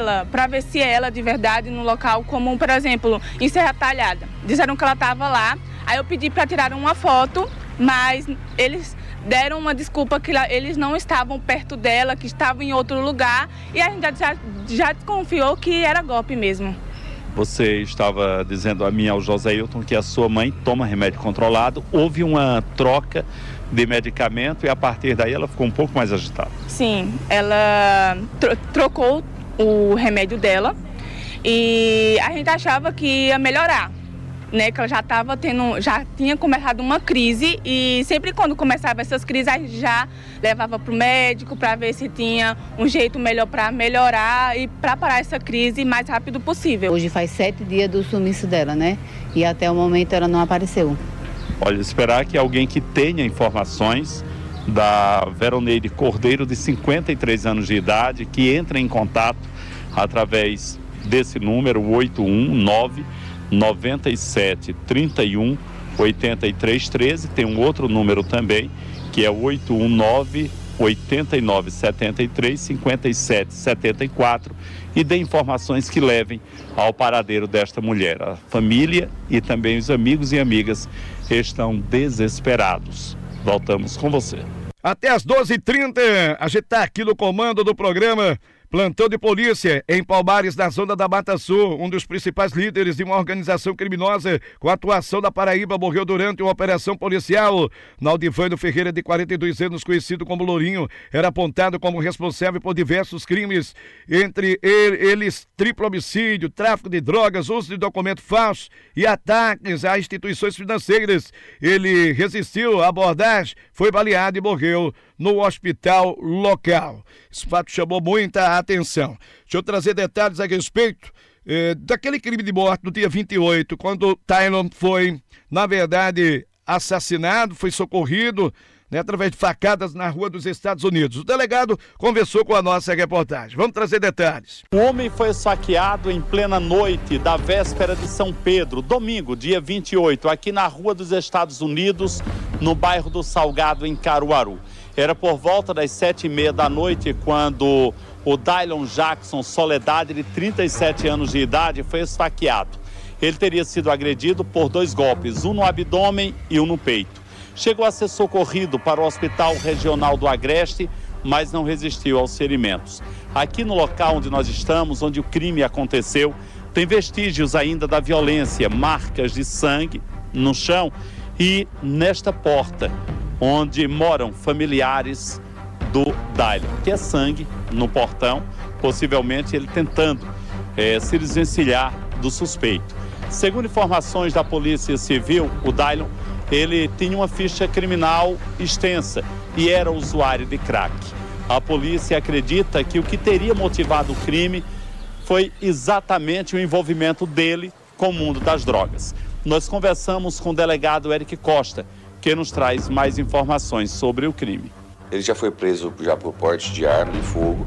ela, para ver se é ela de verdade no local, como, por exemplo, em Serra Talhada. Disseram que ela estava lá, aí eu pedi para tirar uma foto, mas eles deram uma desculpa que eles não estavam perto dela, que estavam em outro lugar, e a gente já desconfiou que era golpe mesmo. Você estava dizendo a mim, ao José Hilton, que a sua mãe toma remédio controlado, houve uma troca de medicamento e a partir daí ela ficou um pouco mais agitada. Sim, ela trocou o remédio dela e a gente achava que ia melhorar, né? Que ela já tinha começado uma crise e sempre quando começava essas crises a gente já levava para o médico para ver se tinha um jeito melhor para melhorar e para parar essa crise o mais rápido possível. Hoje faz 7 dias do sumiço dela, né? E até o momento ela não apareceu. Olha, esperar que alguém que tenha informações da Veroneide Cordeiro, de 53 anos de idade, que entre em contato através desse número 819 97 31 83 13. Tem um outro número também, que é 819 89 73 57 74, e dê informações que levem ao paradeiro desta mulher. A família e também os amigos e amigas estão desesperados. Voltamos com você. Até às 12h30, a gente está aqui no comando do programa Plantão de Polícia em Palmares, na zona da Mata Sul. Um dos principais líderes de uma organização criminosa com atuação na Paraíba morreu durante uma operação policial. Naldivânio Ferreira, de 42 anos, conhecido como Lourinho, era apontado como responsável por diversos crimes, entre eles triplo homicídio, tráfico de drogas, uso de documento falso e ataques a instituições financeiras. Ele resistiu à abordagem, foi baleado e morreu no hospital local. Esse fato chamou muita atenção. Deixa eu trazer detalhes a respeito daquele crime de morte no dia 28, quando Tylon foi, na verdade, assassinado, foi socorrido, né, através de facadas na Rua dos Estados Unidos. O delegado conversou com a nossa reportagem. Vamos trazer detalhes. Um homem foi esfaqueado em plena noite da véspera de São Pedro, domingo, dia 28, aqui na Rua dos Estados Unidos, no bairro do Salgado, em Caruaru. Era por volta das 7h30 da noite quando o Dailon Jackson Soledade, de 37 anos de idade, foi esfaqueado. Ele teria sido agredido por 2 golpes, um no abdômen e um no peito. Chegou a ser socorrido para o Hospital Regional do Agreste, mas não resistiu aos ferimentos. Aqui no local onde nós estamos, onde o crime aconteceu, tem vestígios ainda da violência, marcas de sangue no chão e nesta porta, onde moram familiares do Dailon, que é sangue no portão, possivelmente ele tentando se desvencilhar do suspeito. Segundo informações da Polícia Civil, o Dailon, ele tinha uma ficha criminal extensa e era usuário de crack. A polícia acredita que o que teria motivado o crime foi exatamente o envolvimento dele com o mundo das drogas. Nós conversamos com o delegado Eric Costa, que nos traz mais informações sobre o crime. Ele já foi preso por porte de arma de fogo,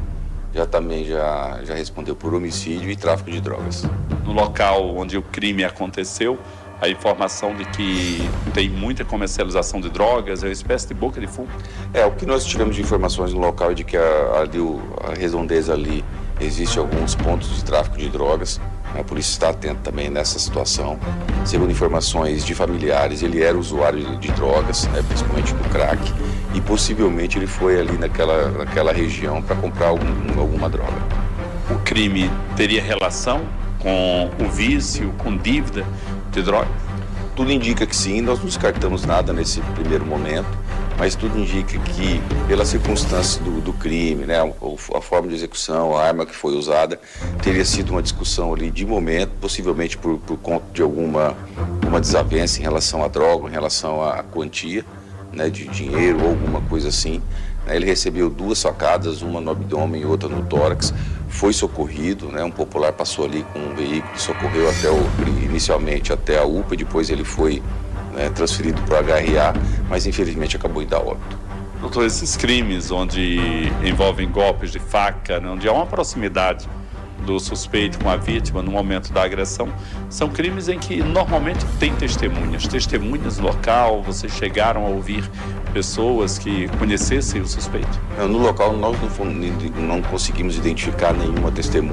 já respondeu por homicídio e tráfico de drogas. No local onde o crime aconteceu, a informação de que tem muita comercialização de drogas, é uma espécie de boca de fumo. O que nós tivemos de informações no local é de que a redondeza ali existe alguns pontos de tráfico de drogas. A polícia está atenta também nessa situação. Segundo informações de familiares, ele era usuário de drogas, principalmente do crack, e possivelmente ele foi ali naquela região para comprar alguma droga. O crime teria relação com o vício, com dívida de droga? Tudo indica que sim, nós não descartamos nada nesse primeiro momento, mas tudo indica que, pelas circunstâncias do crime, né, a forma de execução, a arma que foi usada, teria sido uma discussão ali de momento, possivelmente por conta de uma desavença em relação à droga, em relação à quantia, né, de dinheiro ou alguma coisa assim. Ele recebeu 2 facadas, uma no abdômen e outra no tórax, foi socorrido, né, um popular passou ali com um veículo, socorreu inicialmente até a UPA, depois ele foi transferido para o HRA, mas infelizmente acabou indo a óbito. Doutor, esses crimes onde envolvem golpes de faca, né, onde há uma proximidade do suspeito com a vítima no momento da agressão, são crimes em que normalmente tem testemunhas no local. Vocês chegaram a ouvir pessoas que conhecessem o suspeito? No local nós não conseguimos identificar nenhuma testemunha.